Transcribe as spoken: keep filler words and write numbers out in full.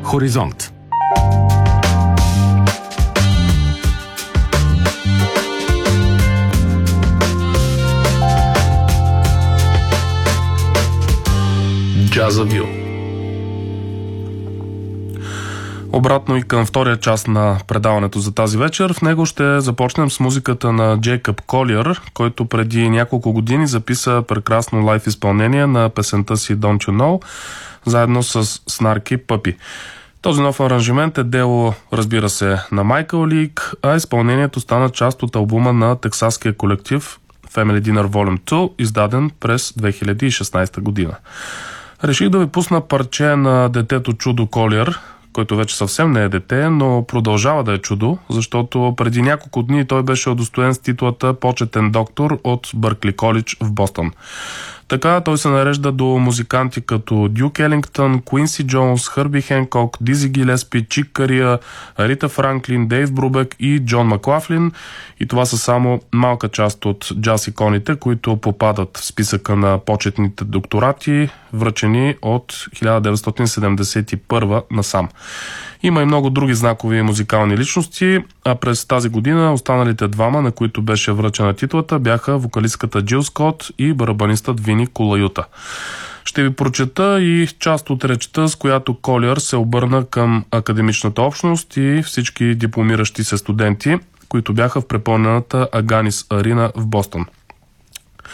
Хоризонт. Джазавю. Обратно и към втория част на предаването за тази вечер. В него ще започнем с музиката на Джейкъб Колиър, който преди няколко години записа прекрасно лайв изпълнение на песента си Don't You Know, заедно с Snarky Puppy. Този нов аранжимент е дело, разбира се, на Майкъл Лик, а изпълнението стана част от албума на тексаския колектив Family Dinner Volume две, издаден през две хиляди и шестнадесета година. Реших да ви пусна парче на детето чудо Колиър, който вече съвсем не е дете, но продължава да е чудо, защото преди няколко дни той беше удостоен с титлата почетен доктор от Бъркли Колидж в Бостон. Така той се нарежда до музиканти като Дюк Елингтън, Куинси Джонс, Хърби Хенкок, Дизи Гилеспи, Чик Кария, Рита Франклин, Дейв Брубек и Джон Маклафлин. И това са само малка част от джаз иконите, които попадат в списъка на почетните докторати, връчени от хиляда деветстотин седемдесет и първа насам. Има и много други знакови музикални личности, а през тази година останалите двама, на които беше връчена титлата, бяха вокалистката Джил Скот и барабанистът Вини Колаюта. Ще ви прочета и част от речта, с която Колиър се обърна към академичната общност и всички дипломиращи се студенти, които бяха в препълнената Аганис Арина в Бостон.